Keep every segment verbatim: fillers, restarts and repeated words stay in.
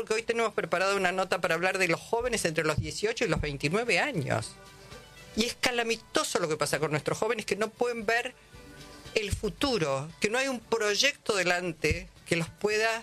porque hoy tenemos preparada una nota para hablar de los jóvenes entre los dieciocho y los veintinueve años. Y es calamitoso lo que pasa con nuestros jóvenes, que no pueden ver el futuro, que no hay un proyecto delante que los pueda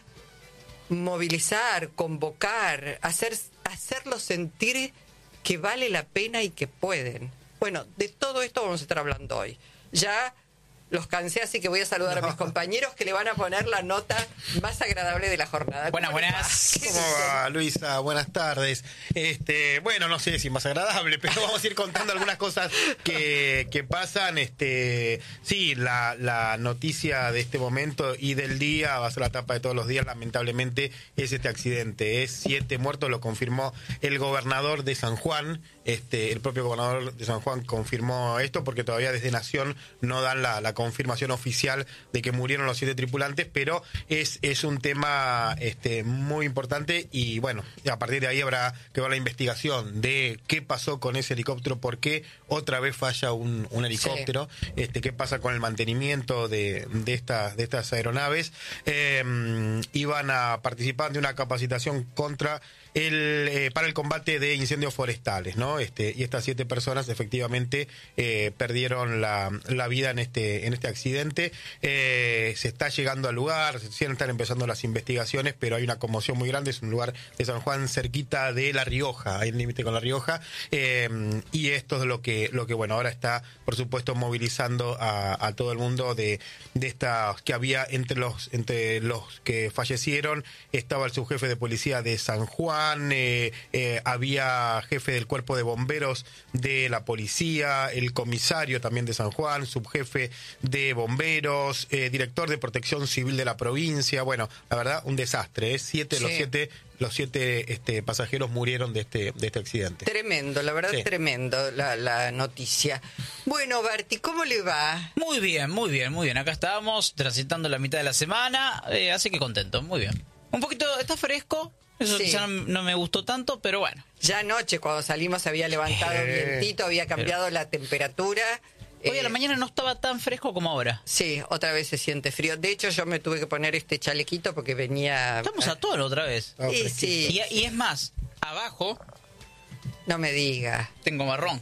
movilizar, convocar, hacer, hacerlos sentir que vale la pena y que pueden. Bueno, de todo esto vamos a estar hablando hoy. Ya los cansé, así que voy a saludar no. a mis compañeros que le van a poner la nota más agradable de la jornada. Buenas, buenas. ¿Cómo va, Luisa? Buenas tardes. Este, bueno, no sé si más agradable, pero vamos a ir contando algunas cosas que, que pasan. Este, sí, la, la noticia de este momento y del día, va a ser la tapa de todos los días, lamentablemente, es este accidente. Es siete muertos, lo confirmó el gobernador de San Juan. Este, el propio gobernador de San Juan confirmó esto porque todavía desde Nación no dan la, la confirmación oficial de que murieron los siete tripulantes, pero es, es un tema este, muy importante y bueno, a partir de ahí habrá que ver la investigación de qué pasó con ese helicóptero, por qué otra vez falla un, un helicóptero, sí. este, qué pasa con el mantenimiento de, de, estas, de estas aeronaves. Eh, iban a participar de una capacitación contra el eh, para el combate de incendios forestales, ¿no? Este, y estas siete personas efectivamente eh, perdieron la, la vida en este en este accidente. Eh, se está llegando al lugar, se están empezando las investigaciones, pero hay una conmoción muy grande. Es un lugar de San Juan cerquita de La Rioja, hay un límite con La Rioja, eh, y esto es lo que lo que bueno ahora está, por supuesto, movilizando a, a todo el mundo de de estas que había entre los entre los que fallecieron. Estaba el subjefe de policía de San Juan. Eh, eh, había jefe del cuerpo de bomberos de la policía, el comisario también de San Juan, subjefe de bomberos, eh, director de protección civil de la provincia. Bueno, la verdad, un desastre, ¿eh? Siete, sí. los siete, los siete este, pasajeros murieron de este, de este accidente. Tremendo, la verdad, sí. tremendo la, la noticia. Bueno, Berti, ¿cómo le va? Muy bien, muy bien, muy bien. Acá estábamos transitando la mitad de la semana, eh, así que contento, muy bien. Un poquito, está fresco. Eso sí. quizá no, no me gustó tanto, pero bueno. Ya anoche cuando salimos había levantado eh, vientito, había cambiado pero... la temperatura. Hoy eh, a la mañana no estaba tan fresco como ahora. Sí, otra vez se siente frío. De hecho, yo me tuve que poner este chalequito porque venía... Estamos a tono otra vez. Oh, sí, sí. Y, y es más, abajo... No me diga. Tengo marrón.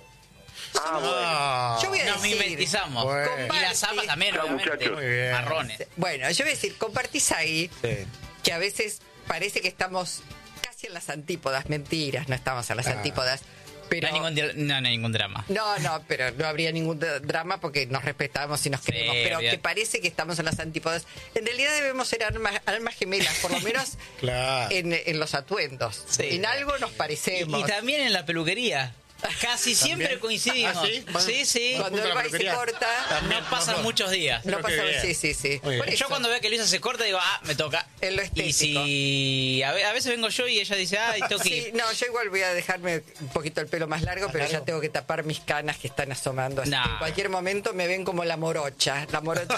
Ah, bueno. Yo voy a Nos decir, mimetizamos. Bueno. Y las zapas también, obviamente. Muy bien. Marrones. Bueno, yo voy a decir, compartís ahí sí. que a veces parece que estamos casi en las antípodas. Mentiras, no estamos en las ah. antípodas. Pero... No, hay ningún, no, no hay ningún drama. No, no, pero no habría ningún drama porque nos respetamos y nos queremos. Sí, pero bien. Que parece que estamos en las antípodas. En realidad debemos ser almas, almas gemelas, por lo menos claro. en, en los atuendos. Sí. En algo nos parecemos. Y, y también en la peluquería. Casi siempre ¿también? Coincidimos. ¿Ah, sí? Sí, sí. Cuando el se corta, también, no pasan no, muchos días. No pasa, sí, sí, sí. Yo cuando veo que Luisa se corta digo, ah, me toca. En lo estético. Y si a veces vengo yo y ella dice, ah, y tengo que ir. Sí, no, yo igual voy a dejarme un poquito el pelo más largo, ¿más pero largo? Ya tengo que tapar mis canas que están asomando. Así nah. que en cualquier momento me ven como la morocha, la morocha.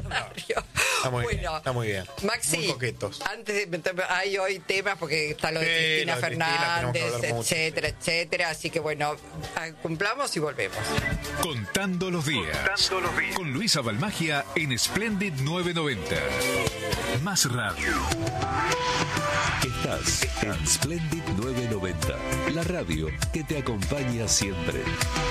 Está muy bueno, bien, está muy bien. Maxi, muy coquetos. Antes de, hay hoy temas porque está lo de sí, Cristina lo de Fernández, Cristina, etcétera, mucho, etcétera. Así que bueno, cumplamos y volvemos. Contando los días. Contando los días. Con Luisa Balmagia en Splendid novecientos noventa. Más radio. Estás en Splendid novecientos noventa. La radio que te acompaña siempre.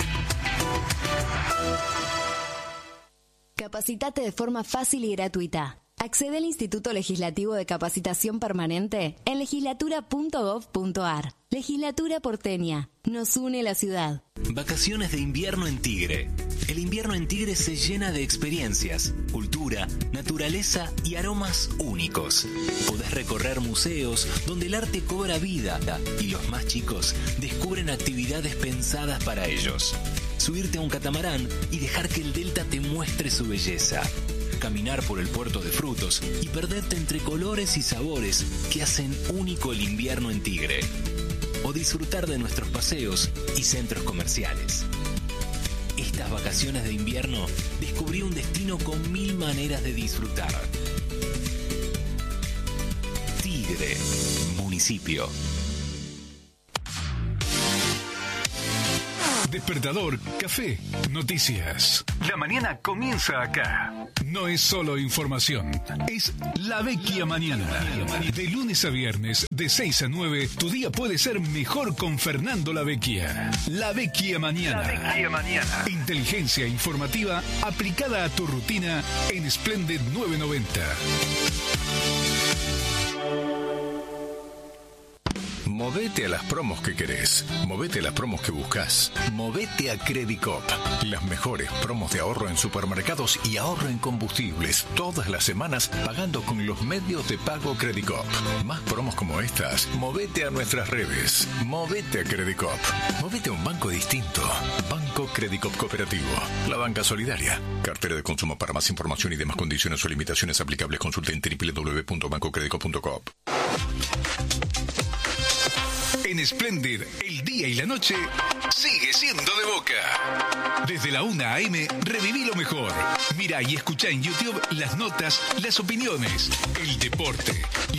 Capacitate de forma fácil y gratuita. Accede al Instituto Legislativo de Capacitación Permanente en legislatura punto gov punto ar. Legislatura porteña. Nos une la ciudad. Vacaciones de invierno en Tigre. El invierno en Tigre se llena de experiencias, cultura, naturaleza y aromas únicos. Podés recorrer museos donde el arte cobra vida y los más chicos descubren actividades pensadas para ellos. Subirte a un catamarán y dejar que el delta te muestre su belleza. Caminar por el puerto de frutos y perderte entre colores y sabores que hacen único el invierno en Tigre. O disfrutar de nuestros paseos y centros comerciales. Estas vacaciones de invierno descubrí un destino con mil maneras de disfrutar. Tigre, municipio. De Despertador, café, noticias. La mañana comienza acá. No es solo información, es La Vecchia Mañana. De lunes a viernes, de seis a nueve, tu día puede ser mejor con Fernando La Vecchia. La Vecchia Mañana. La Vecchia Mañana. Inteligencia informativa aplicada a tu rutina en Splendid nueve noventa. Movete a las promos que querés. Movete a las promos que buscas. Movete a Credicop. Las mejores promos de ahorro en supermercados y ahorro en combustibles. Todas las semanas pagando con los medios de pago Credicop. Más promos como estas. Movete a nuestras redes. Movete a Credicop. Movete a un banco distinto. Banco Credicop Cooperativo. La banca solidaria. Cartera de consumo. Para más información y demás condiciones o limitaciones aplicables, consulte en doble u doble u doble u punto banco credicop punto com. En Splendid, el día y la noche sigue siendo de Boca. Desde la una a eme, reviví lo mejor. Mira y escucha en YouTube las notas, las opiniones, el deporte,